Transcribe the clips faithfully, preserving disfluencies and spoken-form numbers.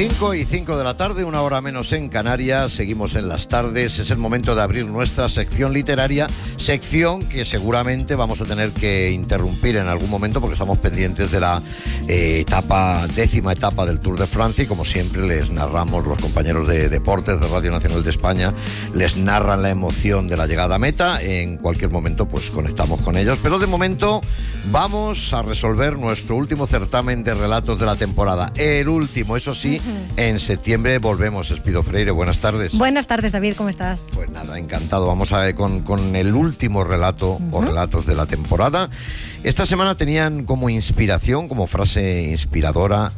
cinco y cinco de la tarde, una hora menos en Canarias, seguimos en las tardes, es el momento de abrir nuestra sección literaria, sección que seguramente vamos a tener que interrumpir en algún momento porque estamos pendientes de la eh, etapa, décima etapa del Tour de Francia y como siempre les narramos, los compañeros de deportes de Radio Nacional de España, les narran la emoción de la llegada a meta, en cualquier momento pues conectamos con ellos, pero de momento vamos a resolver nuestro último certamen de relatos de la temporada, el último, eso sí, en septiembre volvemos. Espido Freire, buenas tardes. Buenas tardes, David, ¿cómo estás? Pues nada, encantado. Vamos a ver con, con el último relato uh-huh. o relatos de la temporada. Esta semana tenían como inspiración, como frase inspiradora,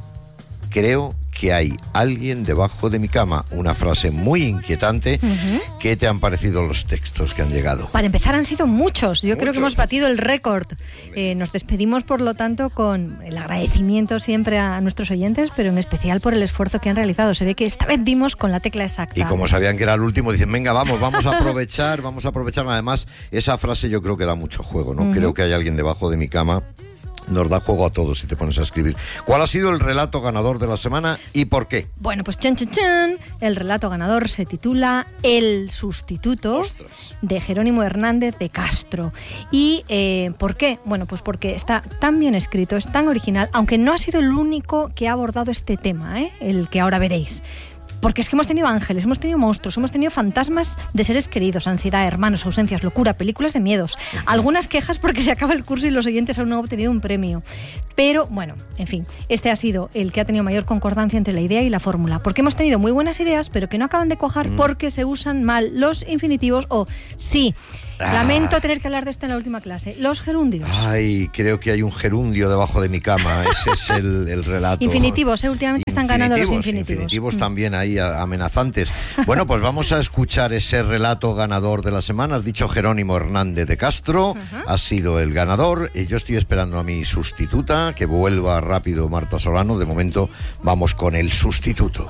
creo que hay alguien debajo de mi cama. Una frase muy inquietante. Uh-huh. ¿Qué te han parecido los textos que han llegado? Para empezar, han sido muchos. Yo muchos. creo que hemos batido el récord. Eh, nos despedimos, por lo tanto, con el agradecimiento siempre a nuestros oyentes, pero en especial por el esfuerzo que han realizado. Se ve que esta vez dimos con la tecla exacta. Y como sabían que era el último, dicen, venga, vamos, vamos a aprovechar, vamos a aprovechar. Además, esa frase yo creo que da mucho juego, ¿no? Uh-huh. Creo que hay alguien debajo de mi cama. Nos da juego a todos si te pones a escribir. ¿Cuál ha sido el relato ganador de la semana y por qué? Bueno, pues chan, chan, chan. El relato ganador se titula El sustituto. Ostras. De Jerónimo Hernández de Castro. ¿Y eh, por qué? Bueno, pues porque está tan bien escrito, es tan original, aunque no ha sido el único que ha abordado este tema, ¿eh? El que ahora veréis. Porque es que hemos tenido ángeles, hemos tenido monstruos, hemos tenido fantasmas de seres queridos, ansiedad, hermanos, ausencias, locura, películas de miedos. Uh-huh. Algunas quejas porque se acaba el curso y los oyentes aún no han obtenido un premio. Pero, bueno, en fin, este ha sido el que ha tenido mayor concordancia entre la idea y la fórmula. Porque hemos tenido muy buenas ideas, pero que no acaban de cuajar uh-huh. porque se usan mal los infinitivos o sí. Ah. Lamento tener que hablar de esto en la última clase. Los gerundios. Ay, creo que hay un gerundio debajo de mi cama. Ese es el, el relato. Infinitivos, ¿eh? Últimamente están ganando los infinitivos. Infinitivos mm. también ahí amenazantes. Bueno, pues vamos a escuchar ese relato ganador de la semana. Has dicho Jerónimo Hernández de Castro. Uh-huh. Ha sido el ganador. Y yo estoy esperando a mi sustituta, que vuelva rápido Marta Solano. De momento vamos con el sustituto.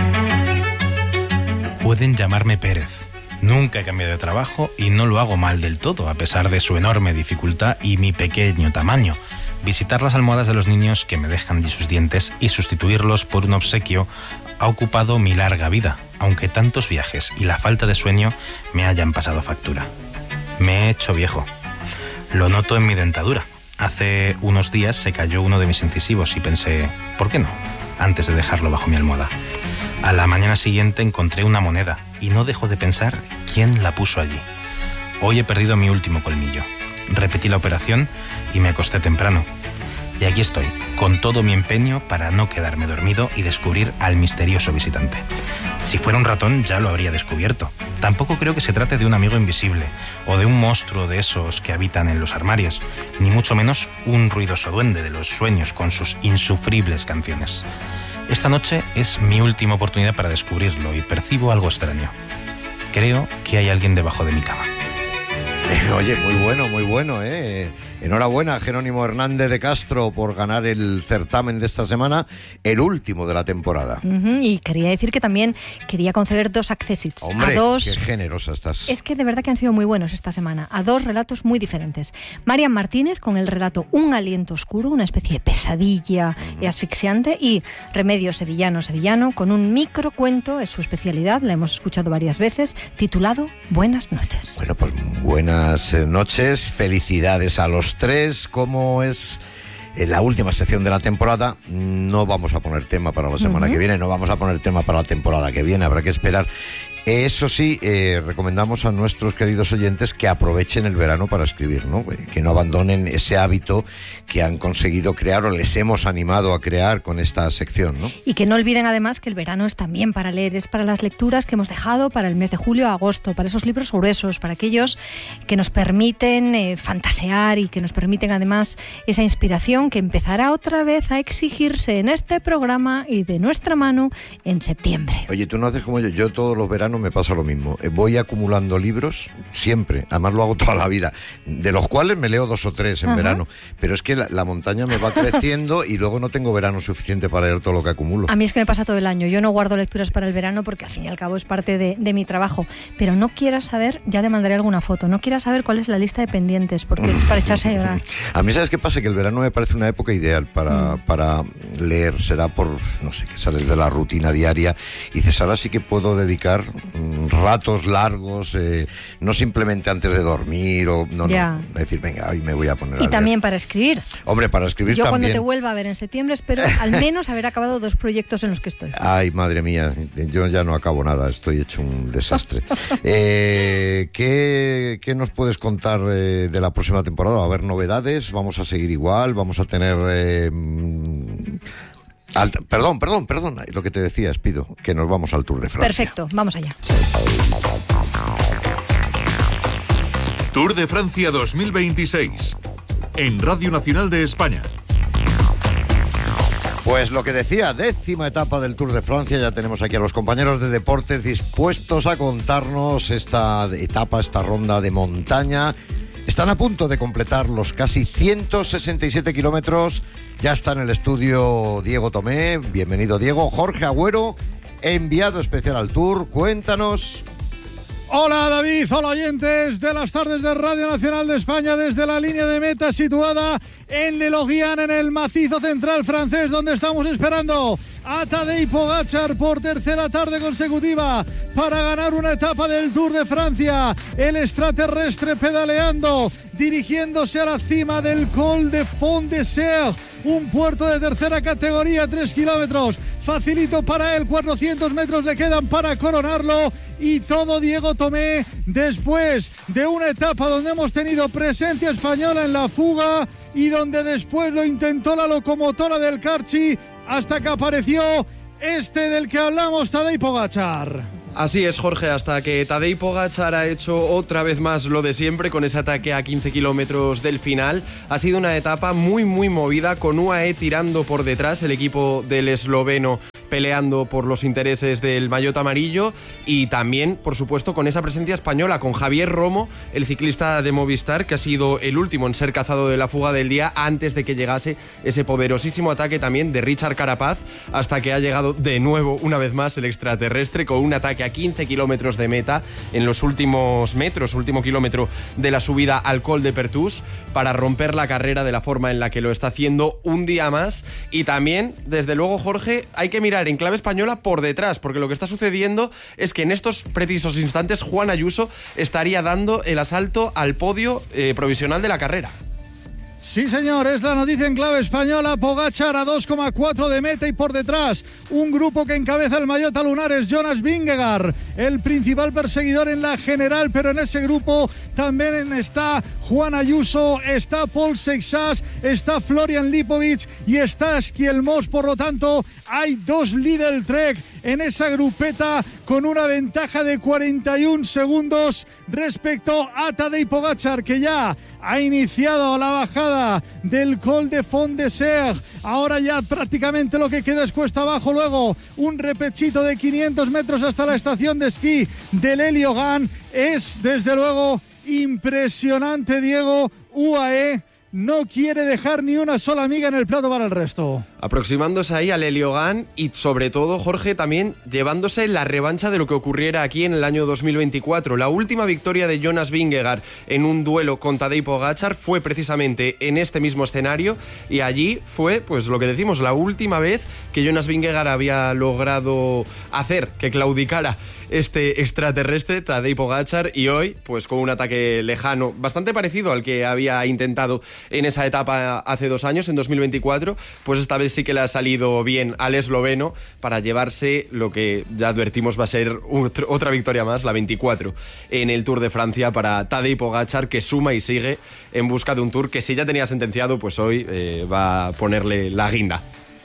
Pueden llamarme Pérez. Nunca he cambiado de trabajo y no lo hago mal del todo, a pesar de su enorme dificultad y mi pequeño tamaño. Visitar las almohadas de los niños que me dejan sus dientes y sustituirlos por un obsequio ha ocupado mi larga vida, aunque tantos viajes y la falta de sueño me hayan pasado factura. Me he hecho viejo. Lo noto en mi dentadura. Hace unos días se cayó uno de mis incisivos y pensé, ¿por qué no?, antes de dejarlo bajo mi almohada. A la mañana siguiente encontré una moneda y no dejo de pensar quién la puso allí. Hoy he perdido mi último colmillo. Repetí la operación y me acosté temprano. Y aquí estoy, con todo mi empeño para no quedarme dormido y descubrir al misterioso visitante. Si fuera un ratón ya lo habría descubierto. Tampoco creo que se trate de un amigo invisible o de un monstruo de esos que habitan en los armarios, ni mucho menos un ruidoso duende de los sueños con sus insufribles canciones. Esta noche es mi última oportunidad para descubrirlo y percibo algo extraño. Creo que hay alguien debajo de mi cama. Eh, oye, muy bueno, muy bueno, ¿eh? Enhorabuena, Jerónimo Hernández de Castro, por ganar el certamen de esta semana, el último de la temporada. Uh-huh, y quería decir que también quería conceder dos accessits. Hombre, a dos... qué generosa estás. Es que de verdad que han sido muy buenos esta semana, a dos relatos muy diferentes. Marian Martínez con el relato Un aliento oscuro, una especie de pesadilla uh-huh. y asfixiante, y Remedios Sevillano Sevillano con un microcuento, es su especialidad, la hemos escuchado varias veces, titulado Buenas noches. Bueno, pues buenas noches, felicidades a los tres. Como es en la última sección de la temporada, no vamos a poner tema para la semana uh-huh. que viene, no vamos a poner tema para la temporada que viene, habrá que esperar. Eso sí, eh, recomendamos a nuestros queridos oyentes que aprovechen el verano para escribir, ¿no? Que no abandonen ese hábito que han conseguido crear o les hemos animado a crear con esta sección, ¿no? Y que no olviden además que el verano es también para leer, es para las lecturas que hemos dejado para el mes de julio a agosto, para esos libros gruesos, para aquellos que nos permiten eh, fantasear y que nos permiten además esa inspiración que empezará otra vez a exigirse en este programa y de nuestra mano en septiembre. Oye, tú no haces como yo, yo todos los veranos verano me pasa lo mismo. Voy acumulando libros, siempre, además lo hago toda la vida, de los cuales me leo dos o tres en Ajá. verano, pero es que la, la montaña me va creciendo y luego no tengo verano suficiente para leer todo lo que acumulo. A mí es que me pasa todo el año, yo no guardo lecturas para el verano porque al fin y al cabo es parte de, de mi trabajo, pero no quieras saber, ya te mandaré alguna foto, no quieras saber cuál es la lista de pendientes, porque es para echarse a llorar. A mí, ¿sabes qué pasa? Que el verano me parece una época ideal para, mm. para leer, será por, no sé, que sales de la rutina diaria y dices, ahora sí que puedo dedicar mm, ratos largos, eh, no simplemente antes de dormir o no, ya. no, decir, venga, hoy me voy a poner y a también leer. Para escribir. Hombre, para escribir Yo también. Cuando te vuelva a ver en septiembre espero al menos haber acabado dos proyectos en los que estoy. Ay, madre mía, yo ya no acabo nada, estoy hecho un desastre. eh, ¿qué, ¿Qué nos puedes contar eh, de la próxima temporada? ¿Va a haber novedades? ¿Vamos a seguir igual? ¿Vamos a tener... Eh, Al, perdón, perdón, perdón, lo que te decía, Espido, que nos vamos al Tour de Francia. Perfecto, vamos allá. Tour de Francia dos mil veintiséis, en Radio Nacional de España. Pues lo que decía, décima etapa del Tour de Francia, ya tenemos aquí a los compañeros de deportes dispuestos a contarnos esta etapa, esta ronda de montaña. Están a punto de completar los casi ciento sesenta y siete kilómetros. Ya está en el estudio Diego Tomé. Bienvenido, Diego. Jorge Agüero, enviado especial al Tour. Cuéntanos. Hola, David. Hola, oyentes de las tardes de Radio Nacional de España, desde la línea de meta situada en Le Logian, en el macizo central francés, donde estamos esperando a Tadej Pogačar por tercera tarde consecutiva para ganar una etapa del Tour de Francia. El extraterrestre pedaleando, dirigiéndose a la cima del Col de Font de Serre, un puerto de tercera categoría, tres kilómetros. Facilito para él, cuatrocientos metros le quedan para coronarlo. Y todo Diego Tomé después de una etapa donde hemos tenido presencia española en la fuga y donde después lo intentó la locomotora del Carchi hasta que apareció este del que hablamos, Tadej Pogačar. Así es, Jorge, hasta que Tadej Pogačar ha hecho otra vez más lo de siempre con ese ataque a quince kilómetros del final. Ha sido una etapa muy muy movida, con U A E tirando por detrás, el equipo del esloveno peleando por los intereses del maillot amarillo, y también, por supuesto, con esa presencia española, con Javier Romo, el ciclista de Movistar, que ha sido el último en ser cazado de la fuga del día antes de que llegase ese poderosísimo ataque también de Richard Carapaz, hasta que ha llegado de nuevo, una vez más, el extraterrestre con un ataque a quince kilómetros de meta en los últimos metros, último kilómetro de la subida al Col de Pertús, para romper la carrera de la forma en la que lo está haciendo un día más. Y también, desde luego, Jorge, hay que mirar en clave española por detrás, porque lo que está sucediendo es que en estos precisos instantes Juan Ayuso estaría dando el asalto al podio eh, provisional de la carrera. Sí, señor, es la noticia en clave española. Pogačar a dos coma cuatro de meta y por detrás un grupo que encabeza el maillot a lunares, Jonas Vingegaard, el principal perseguidor en la general, pero en ese grupo también está Juan Ayuso, está Paul Seixas, está Florian Lipovic y está Skielmos. Por lo tanto, hay dos Lidl Trek en esa grupeta con una ventaja de cuarenta y un segundos respecto a Tadej Pogačar, que ya ha iniciado la bajada del Col de Font de Serre. Ahora ya prácticamente lo que queda es cuesta abajo, luego un repechito de quinientos metros hasta la estación de esquí del Le Logian. Es desde luego impresionante, Diego. U A E no quiere dejar ni una sola miga en el plato para el resto. Aproximándose ahí al Le Logian y sobre todo, Jorge, también llevándose la revancha de lo que ocurriera aquí en el año dos mil veinticuatro. La última victoria de Jonas Vingegaard en un duelo con Tadej Pogačar fue precisamente en este mismo escenario, y allí fue, pues lo que decimos, la última vez que Jonas Vingegaard había logrado hacer que claudicara este extraterrestre Tadej Pogačar, y hoy, pues con un ataque lejano, bastante parecido al que había intentado en esa etapa hace dos años, en dos mil veinticuatro, pues esta vez sí que le ha salido bien al esloveno para llevarse lo que ya advertimos va a ser otra victoria más, la veinticuatro, en el Tour de Francia para Tadej Pogačar, que suma y sigue en busca de un Tour que si ya tenía sentenciado, pues hoy eh, va a ponerle la guinda.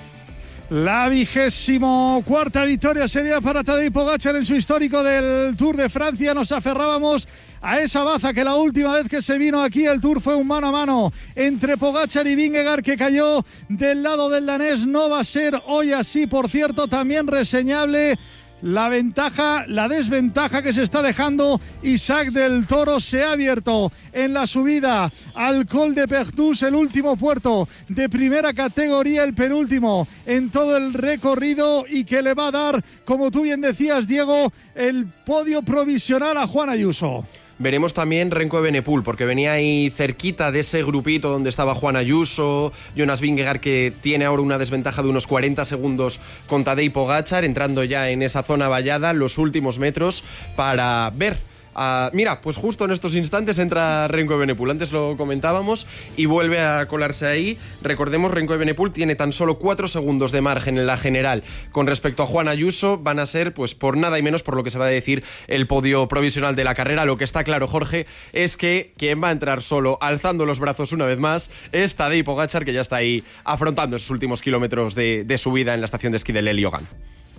La vigésimo cuarta victoria sería para Tadej Pogačar en su histórico del Tour de Francia. Nos aferrábamos a esa baza que la última vez que se vino aquí el Tour fue un mano a mano entre Pogačar y Vingegaard, que cayó del lado del danés. No va a ser hoy así, por cierto, también reseñable La ventaja, la desventaja que se está dejando Isaac del Toro se ha abierto en la subida al Col de Pertús, el último puerto de primera categoría, el penúltimo en todo el recorrido, y que le va a dar, como tú bien decías, Diego, el podio provisional a Juan Ayuso. Veremos también Renko Evenepoel, porque venía ahí cerquita de ese grupito donde estaba Juan Ayuso, Jonas Vingegaard, que tiene ahora una desventaja de unos cuarenta segundos con Tadej Pogačar, entrando ya en esa zona vallada, los últimos metros, para ver. Uh, mira, pues justo en estos instantes entra Renko Evenepoel, antes lo comentábamos, y vuelve a colarse ahí. Recordemos, Renko Evenepoel tiene tan solo cuatro segundos de margen en la general con respecto a Juan Ayuso. Van a ser, pues por nada y menos, por lo que se va a decir, el podio provisional de la carrera. Lo que está claro, Jorge, es que quien va a entrar solo, alzando los brazos una vez más, es Tadej Pogačar, que ya está ahí afrontando esos últimos kilómetros de, de subida en la estación de esquí de Leliogan.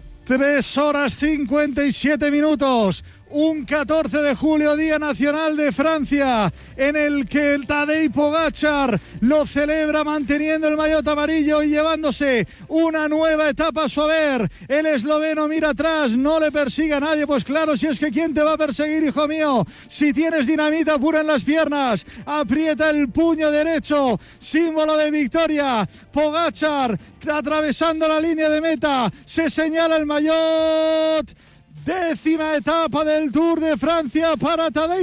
tres horas cincuenta y siete minutos. Un catorce de julio, Día Nacional de Francia, en el que el Tadej Pogačar lo celebra manteniendo el maillot amarillo y llevándose una nueva etapa a su haber. El esloveno mira atrás, no le persigue a nadie, pues claro, si es que ¿quién te va a perseguir, hijo mío? Si tienes dinamita pura en las piernas, aprieta el puño derecho, símbolo de victoria. Pogačar atravesando la línea de meta, se señala el maillot. Décima etapa del Tour de Francia para Tadej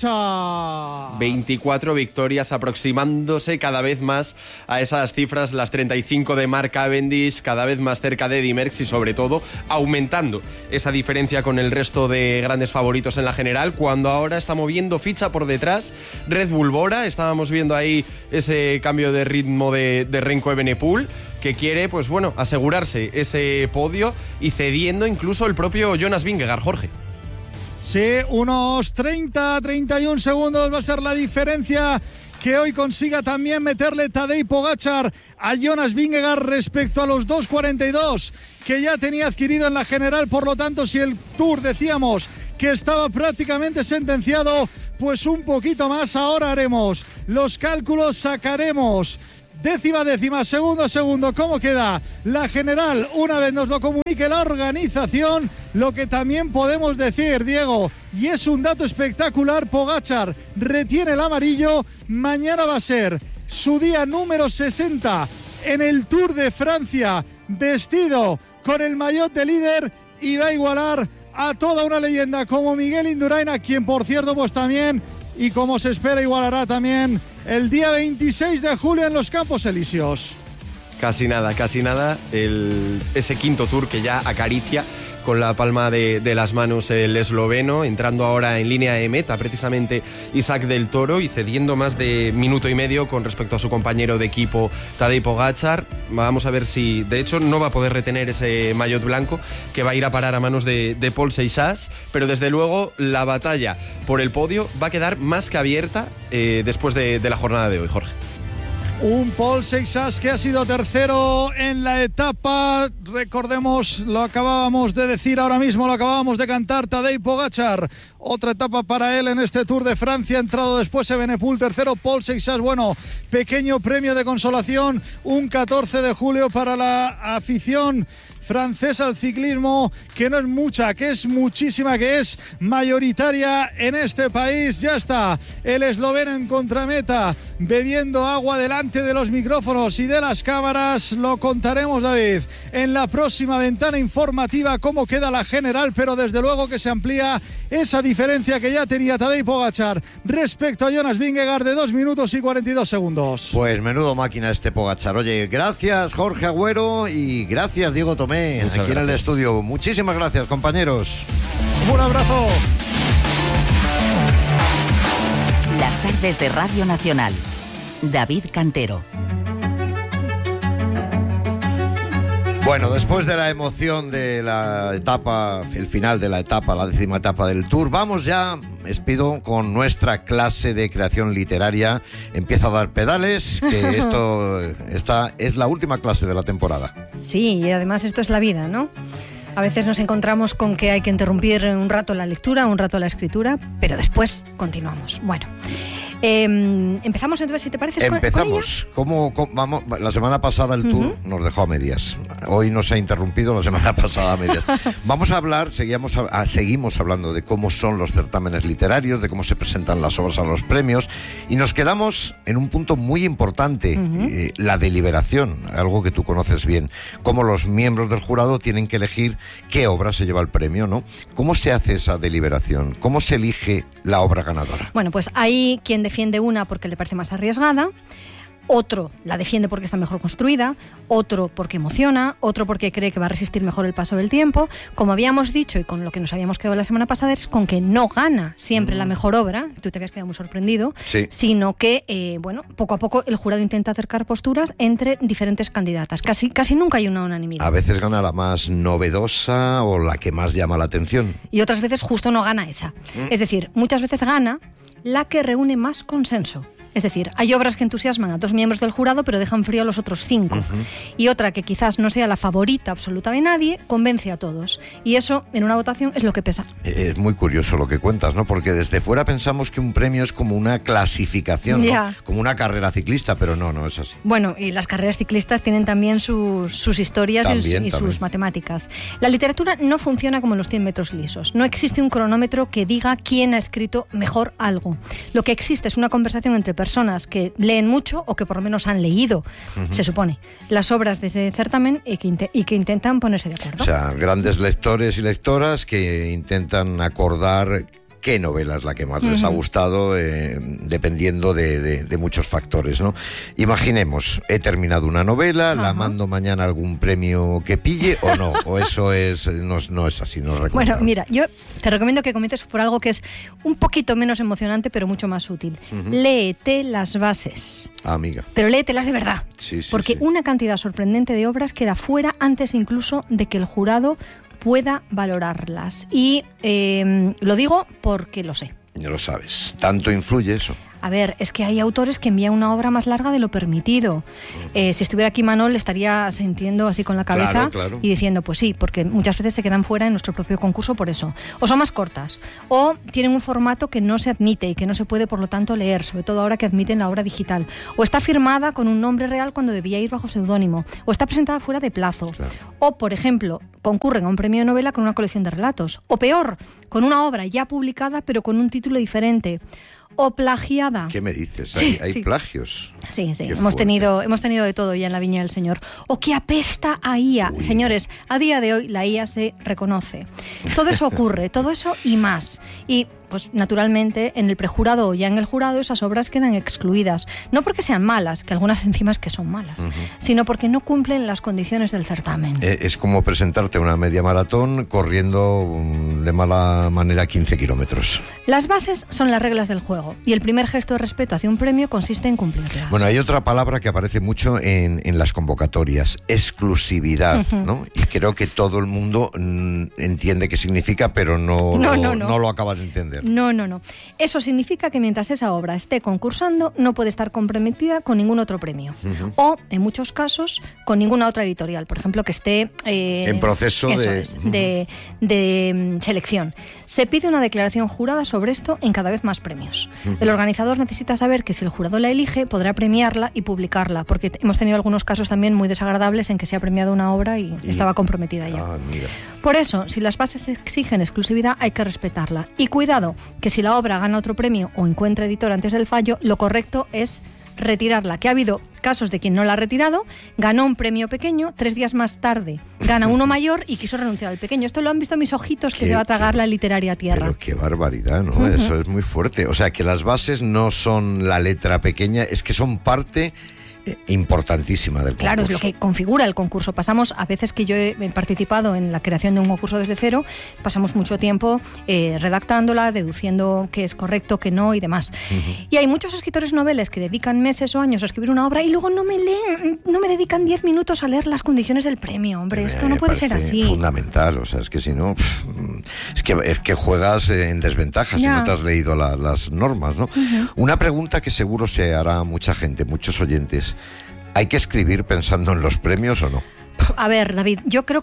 Pogačar. veinticuatro victorias, aproximándose cada vez más a esas cifras, las treinta y cinco de Mark Cavendish, cada vez más cerca de Eddy Merckx y sobre todo aumentando esa diferencia con el resto de grandes favoritos en la general, cuando ahora está moviendo ficha por detrás Red Bull Bora. Estábamos viendo ahí ese cambio de ritmo de, de Renko Evenepoel, que quiere, pues bueno, asegurarse ese podio y cediendo incluso el propio Jonas Vingegaard, Jorge. Sí, unos treinta a treinta y un segundos va a ser la diferencia que hoy consiga también meterle Tadej Pogačar a Jonas Vingegaard respecto a los dos cuarenta y dos que ya tenía adquirido en la general. Por lo tanto, si el Tour decíamos que estaba prácticamente sentenciado, pues un poquito más. Ahora haremos los cálculos, sacaremos décima, décima, segundo, segundo, ¿cómo queda la general? Una vez nos lo comunique la organización, lo que también podemos decir, Diego, y es un dato espectacular, Pogačar retiene el amarillo. Mañana va a ser su día número sesenta en el Tour de Francia, vestido con el maillot de líder, y va a igualar a toda una leyenda como Miguel Indurain, a quien por cierto pues también, y como se espera, igualará también el día veintiséis de julio en los Campos Elíseos. Casi nada, casi nada, el, ese quinto Tour que ya acaricia con la palma de, de las manos el esloveno, entrando ahora en línea de meta precisamente Isaac del Toro y cediendo más de minuto y medio con respecto a su compañero de equipo Tadej Pogačar. Vamos a ver si, de hecho, no va a poder retener ese maillot blanco que va a ir a parar a manos de, de Paul Seixas, pero desde luego la batalla por el podio va a quedar más que abierta eh, después de, de la jornada de hoy, Jorge. Un Paul Seixas que ha sido tercero en la etapa, recordemos, lo acabábamos de decir ahora mismo, lo acabábamos de cantar, Tadej Pogačar, otra etapa para él en este Tour de Francia, ha entrado después Evenepoel, tercero Paul Seixas. Bueno, pequeño premio de consolación, un catorce de julio para la afición francesa al ciclismo, que no es mucha, que es muchísima, que es mayoritaria en este país. Ya está el esloveno en contrameta, bebiendo agua delante de los micrófonos y de las cámaras. Lo contaremos, David, en la próxima ventana informativa cómo queda la general, pero desde luego que se amplía esa diferencia que ya tenía Tadej Pogačar respecto a Jonas Vingegaard de dos minutos y cuarenta y dos segundos. Pues menudo máquina este Pogačar. Oye, gracias Jorge Agüero y gracias Diego Tomé. Muchas aquí gracias. En el estudio. Muchísimas gracias, compañeros. Un abrazo. Las tardes de Radio Nacional. David Cantero. Bueno, después de la emoción de la etapa, el final de la etapa, la décima etapa del Tour, vamos ya, Espido, con nuestra clase de creación literaria. Empieza a dar pedales, que esto esta es la última clase de la temporada. Sí, y además esto es la vida, ¿no? A veces nos encontramos con que hay que interrumpir un rato la lectura, un rato la escritura, pero después continuamos. Bueno, Eh, empezamos entonces, si te parece. Empezamos. ¿Con, con ¿Cómo, cómo, vamos? La semana pasada el tour uh-huh. nos dejó a medias. Hoy nos ha interrumpido, la semana pasada a medias. Vamos a hablar, seguimos, a, seguimos hablando de cómo son los certámenes literarios, de cómo se presentan las obras a los premios, y nos quedamos en un punto muy importante, uh-huh. eh, la deliberación, algo que tú conoces bien, cómo los miembros del jurado tienen que elegir qué obra se lleva el premio, ¿no? ¿Cómo se hace esa deliberación? ¿Cómo se elige la obra ganadora? Bueno, pues hay quien defiende una porque le parece más arriesgada, otro la defiende porque está mejor construida, otro porque emociona, otro porque cree que va a resistir mejor el paso del tiempo. Como habíamos dicho y con lo que nos habíamos quedado la semana pasada, es con que no gana siempre mm. la mejor obra, tú te habías quedado muy sorprendido, sí. sino que, eh, bueno, poco a poco el jurado intenta acercar posturas entre diferentes candidatas. Casi, casi nunca hay una unanimidad. A veces gana la más novedosa o la que más llama la atención. Y otras veces justo no gana esa. Mm. Es decir, muchas veces gana la que reúne más consenso. Es decir, hay obras que entusiasman a dos miembros del jurado pero dejan frío a los otros cinco. Uh-huh. Y otra que quizás no sea la favorita absoluta de nadie, convence a todos. Y eso, en una votación, es lo que pesa. Es muy curioso lo que cuentas, ¿no? Porque desde fuera pensamos que un premio es como una clasificación, ¿no? Yeah. Como una carrera ciclista, pero no, no es así. Bueno, y las carreras ciclistas tienen también sus, sus historias también, y, sus, y sus matemáticas. La literatura no funciona como los cien metros lisos. No existe un cronómetro que diga quién ha escrito mejor algo. Lo que existe es una conversación entre personas personas que leen mucho o que por lo menos han leído, uh-huh. se supone, las obras de ese certamen y que, inte- y que intentan ponerse de acuerdo. O sea, grandes lectores y lectoras que intentan acordar qué novela es la que más uh-huh. les ha gustado, eh, dependiendo de, de, de muchos factores, ¿no? Imaginemos, he terminado una novela, uh-huh. la mando mañana a algún premio que pille o no, o eso es no, no es así, no es recomendable. Bueno, mira, yo te recomiendo que comiences por algo que es un poquito menos emocionante, pero mucho más útil. Uh-huh. Léete las bases. Ah, amiga. Pero léetelas de verdad. Sí, sí, porque sí. una cantidad sorprendente de obras queda fuera antes incluso de que el jurado pueda valorarlas. Y eh, lo digo porque lo sé. Ya lo sabes. ¿Tanto influye eso? A ver, es que hay autores que envían una obra más larga de lo permitido. Eh, si estuviera aquí Manol, estaría sintiendo así con la cabeza claro, claro. y diciendo, pues sí, porque muchas veces se quedan fuera en nuestro propio concurso por eso. O son más cortas, o tienen un formato que no se admite y que no se puede, por lo tanto, leer, sobre todo ahora que admiten la obra digital. O está firmada con un nombre real cuando debía ir bajo seudónimo. O está presentada fuera de plazo. Claro. O, por ejemplo, concurren a un premio de novela con una colección de relatos. O peor, con una obra ya publicada pero con un título diferente. O plagiada. ¿Qué me dices? Sí, ¿Hay, hay sí. plagios? Sí, sí. Qué Hemos fuerte. tenido, hemos tenido de todo ya en la Viña del Señor. O que apesta a I A. Uy. Señores, a día de hoy la I A se reconoce. Todo eso ocurre, todo eso y más. Y pues naturalmente en el prejurado o ya en el jurado esas obras quedan excluidas. No porque sean malas, que algunas encima es que son malas, uh-huh. sino porque no cumplen las condiciones del certamen. Eh, es como presentarte una media maratón corriendo um, de mala manera quince kilómetros. Las bases son las reglas del juego y el primer gesto de respeto hacia un premio consiste en cumplirlas. Bueno, hay otra palabra que aparece mucho en, en las convocatorias, exclusividad, uh-huh. ¿no? Y creo que todo el mundo mm, entiende qué significa, pero no, no, lo, no, no. no lo acaba de entender. No, no, no. Eso significa que mientras esa obra esté concursando, no puede estar comprometida con ningún otro premio. Uh-huh. O, en muchos casos, con ninguna otra editorial. Por ejemplo, que esté... Eh, en proceso eso de... Es, de, de selección. Se pide una declaración jurada sobre esto en cada vez más premios. Uh-huh. El organizador necesita saber que si el jurado la elige, podrá premiarla y publicarla. Porque hemos tenido algunos casos también muy desagradables en que se ha premiado una obra y, y... estaba comprometida ya. Ah, mira. Por eso, si las bases exigen exclusividad, hay que respetarla. Y cuidado, que si la obra gana otro premio o encuentra editor antes del fallo, lo correcto es retirarla. Que ha habido casos de quien no la ha retirado, ganó un premio pequeño, tres días más tarde gana uno mayor y quiso renunciar al pequeño. Esto lo han visto mis ojitos, que qué, se va a tragar qué, la literaria tierra. Pero qué barbaridad, ¿no? Uh-huh. Eso es muy fuerte. O sea, que las bases no son la letra pequeña, es que son parte... importantísima del concurso. Claro, es lo que configura el concurso. Pasamos, a veces que yo he participado en la creación de un concurso desde cero, pasamos mucho tiempo eh, redactándola, deduciendo qué es correcto, qué no y demás. Uh-huh. Y hay muchos escritores noveles que dedican meses o años a escribir una obra y luego no me leen, no me dedican diez minutos a leer las condiciones del premio. Hombre, me, esto no puede ser así. Fundamental, o sea, es que si no, pff, es que es que juegas en desventaja ya. Si no te has leído la, las normas, ¿no? Uh-huh. Una pregunta que seguro se hará mucha gente, muchos oyentes. ¿Hay que escribir pensando en los premios o no? A ver, David, yo creo que no.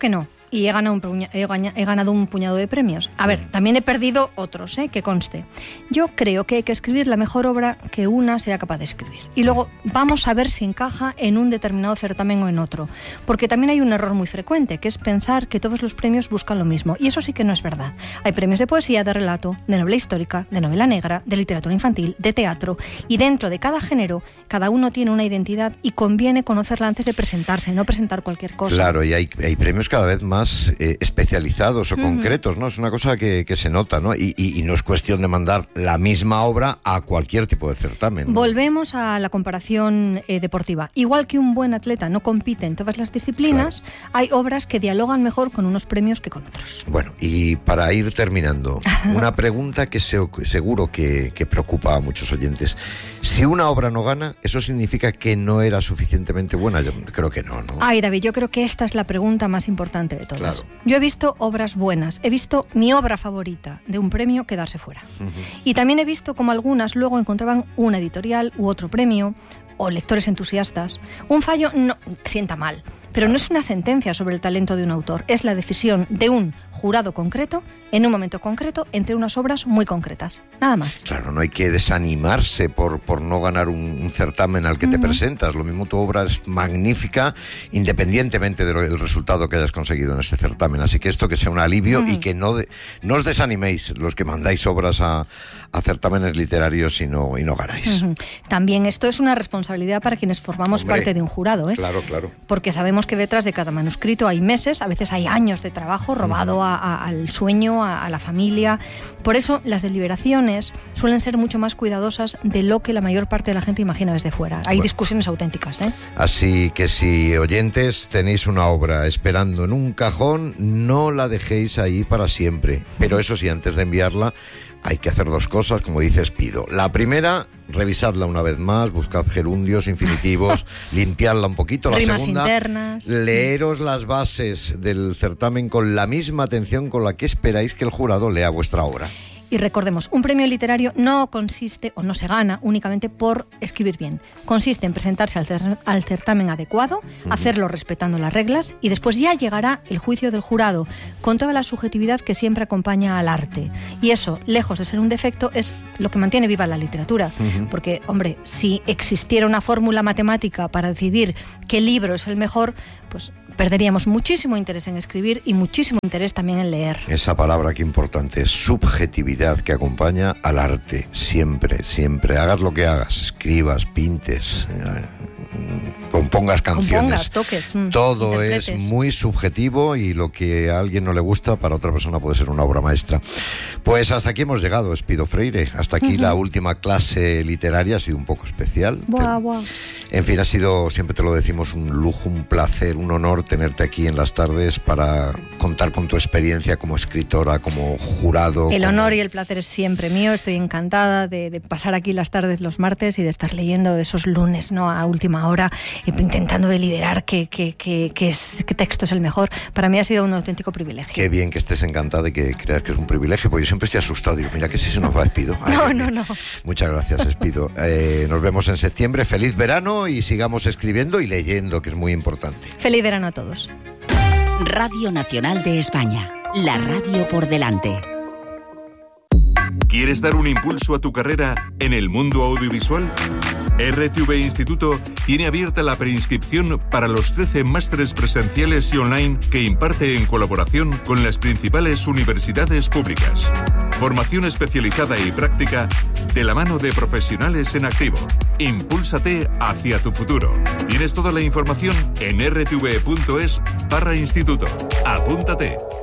Y he ganado un, puña, he, gaña, he ganado un puñado de premios. A ver, también he perdido otros, ¿eh? Que conste. Yo creo que hay que escribir la mejor obra que una sea capaz de escribir. Y luego vamos a ver si encaja en un determinado certamen o en otro. Porque también hay un error muy frecuente, que es pensar que todos los premios buscan lo mismo. Y eso sí que no es verdad. Hay premios de poesía, de relato, de novela histórica, de novela negra, de literatura infantil, de teatro. Y dentro de cada género, cada uno tiene una identidad y conviene conocerla antes de presentarse, no presentar cualquier cosa. Claro, y hay, hay premios cada vez más eh, especializados o uh-huh. concretos, ¿no? Es una cosa que, que se nota, ¿no? Y, y, y no es cuestión de mandar la misma obra a cualquier tipo de certamen, ¿no? Volvemos a la comparación eh, deportiva. Igual que un buen atleta no compite en todas las disciplinas, claro. hay obras que dialogan mejor con unos premios que con otros. Bueno, y para ir terminando, una pregunta que se, seguro que, que preocupa a muchos oyentes. Si una obra no gana, ¿eso significa que no era suficientemente buena? Yo creo que no, ¿no? Ay, David, yo creo que esta es la pregunta más importante de todas. Claro. Yo he visto obras buenas, he visto mi obra favorita de un premio quedarse fuera. Uh-huh. Y también he visto como algunas luego encontraban una editorial u otro premio, o lectores entusiastas. Un fallo no sienta mal, pero no es una sentencia sobre el talento de un autor, es la decisión de un jurado concreto, en un momento concreto, entre unas obras muy concretas. Nada más. Claro, no hay que desanimarse por, por no ganar un, un certamen al que uh-huh. te presentas. Lo mismo, tu obra es magnífica, independientemente del resultado que hayas conseguido en este certamen. Así que esto que sea un alivio uh-huh. y que no, de, no os desaniméis los que mandáis obras a, a certámenes literarios y no, y no ganáis. Uh-huh. También esto es una responsabilidad para quienes formamos Hombre, parte de un jurado, ¿eh? Claro, claro. Porque sabemos que detrás de cada manuscrito hay meses, a veces hay años de trabajo robado uh-huh. a, a, al sueño, a, a la familia. Por eso las deliberaciones suelen ser mucho más cuidadosas de lo que la mayor parte de la gente imagina desde fuera. Hay bueno. discusiones auténticas, ¿eh? Así que si, oyentes, tenéis una obra esperando en un cajón, no la dejéis ahí para siempre. Pero eso sí, antes de enviarla, hay que hacer dos cosas, como dices, Pido. La primera, revisadla una vez más, buscad gerundios, infinitivos, limpiadla un poquito. La Rimas segunda, internas. leeros las bases del certamen con la misma atención con la que esperáis que el jurado lea vuestra obra. Y recordemos, un premio literario no consiste o no se gana únicamente por escribir bien. Consiste en presentarse al, cer- al certamen adecuado, uh-huh. hacerlo respetando las reglas y después ya llegará el juicio del jurado con toda la subjetividad que siempre acompaña al arte. Y eso, lejos de ser un defecto, es lo que mantiene viva la literatura. Uh-huh. Porque, hombre, si existiera una fórmula matemática para decidir qué libro es el mejor, pues perderíamos muchísimo interés en escribir y muchísimo interés también en leer. Esa palabra que importante es subjetividad, que acompaña al arte, siempre, siempre. Hagas lo que hagas, escribas, pintes, eh, compongas canciones. Compongas, toques, mm, todo es muy subjetivo y lo que a alguien no le gusta, para otra persona puede ser una obra maestra. Pues hasta aquí hemos llegado, Espido Freire. Hasta aquí uh-huh. la última clase literaria, ha sido un poco especial. Buah, buah. En fin, ha sido, siempre te lo decimos, un lujo, un placer, un honor tenerte aquí en las tardes para contar con tu experiencia como escritora, como jurado. El como... honor y el placer es siempre mío. Estoy encantada de, de pasar aquí las tardes los martes y de estar leyendo esos lunes, ¿no?, a última hora, intentando deliberar qué, qué, qué, qué, es, qué texto es el mejor. Para mí ha sido un auténtico privilegio. Qué bien que estés encantada y que creas que es un privilegio, porque yo siempre estoy asustado. Digo, mira que si se nos va Espido. Ay, no, no, no. Muchas gracias, Espido. Eh, nos vemos en septiembre. Feliz verano y sigamos escribiendo y leyendo, que es muy importante. Feliz verano a todos. Radio Nacional de España. La radio por delante. ¿Quieres dar un impulso a tu carrera en el mundo audiovisual? R T V Instituto tiene abierta la preinscripción para los trece másteres presenciales y online que imparte en colaboración con las principales universidades públicas. Formación especializada y práctica de la mano de profesionales en activo. Impúlsate hacia tu futuro. Tienes toda la información en r t v punto es barra instituto. Apúntate.